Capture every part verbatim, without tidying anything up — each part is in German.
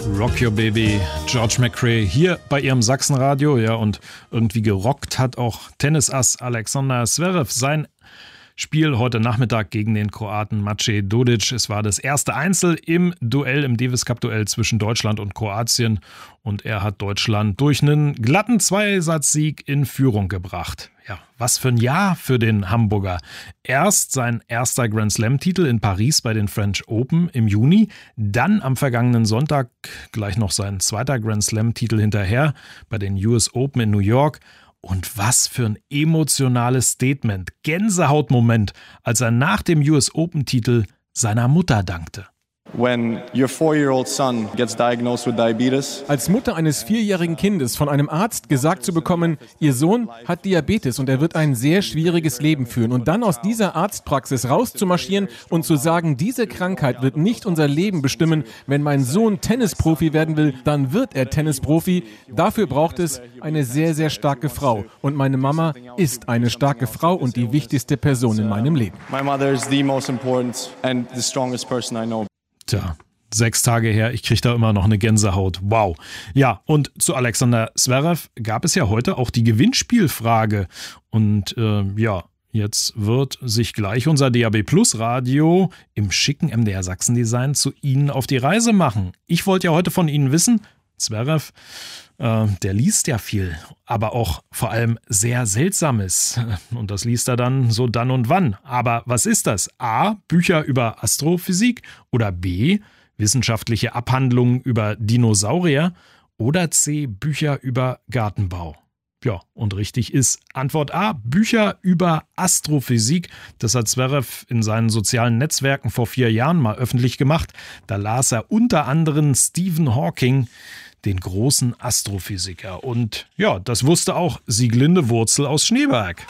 Rock Your Baby, George McRae hier bei ihrem Sachsenradio. Ja, und irgendwie gerockt hat auch Tennisass Alexander Zverev sein Spiel heute Nachmittag gegen den Kroaten Maciej Dodic. Es war das erste Einzel im Duell, im Davis Cup Duell zwischen Deutschland und Kroatien. Und er hat Deutschland durch einen glatten Zweisatzsieg in Führung gebracht. Ja, was für ein Jahr für den Hamburger. Erst sein erster Grand Slam-Titel in Paris bei den French Open im Juni. Dann am vergangenen Sonntag gleich noch sein zweiter Grand Slam-Titel hinterher bei den U S Open in New York. Und was für ein emotionales Statement, Gänsehautmoment, als er nach dem U S Open-Titel seiner Mutter dankte. When your four-year-old son gets diagnosed with diabetes. Als Mutter eines vierjährigen Kindes von einem Arzt gesagt zu bekommen, ihr Sohn hat Diabetes und er wird ein sehr schwieriges Leben führen. Und dann aus dieser Arztpraxis rauszumarschieren und zu sagen, diese Krankheit wird nicht unser Leben bestimmen. Wenn mein Sohn Tennisprofi werden will, dann wird er Tennisprofi. Dafür braucht es eine sehr, sehr starke Frau. Und meine Mama ist eine starke Frau und die wichtigste Person in meinem Leben. My mother is the most important and the strongest person I know. Tja, sechs Tage her, ich kriege da immer noch eine Gänsehaut. Wow. Ja, und zu Alexander Zverev gab es ja heute auch die Gewinnspielfrage. Und äh, ja, jetzt wird sich gleich unser D A B Plus Radio im schicken M D R Sachsen-Design zu Ihnen auf die Reise machen. Ich wollte ja heute von Ihnen wissen, Zverev, äh, der liest ja viel, aber auch vor allem sehr Seltsames. Und das liest er dann so dann und wann. Aber was ist das? A, Bücher über Astrophysik oder B, wissenschaftliche Abhandlungen über Dinosaurier oder C, Bücher über Gartenbau? Ja, und richtig ist Antwort A, Bücher über Astrophysik. Das hat Zverev in seinen sozialen Netzwerken vor vier Jahren mal öffentlich gemacht. Da las er unter anderem Stephen Hawking, den großen Astrophysiker. Und ja, das wusste auch Sieglinde Wurzel aus Schneeberg.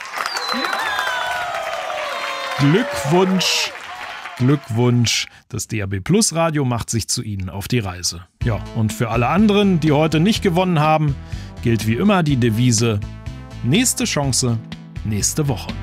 Glückwunsch, Glückwunsch. Das D A B Plus Radio macht sich zu Ihnen auf die Reise. Ja, und für alle anderen, die heute nicht gewonnen haben, gilt wie immer die Devise: nächste Chance, nächste Woche.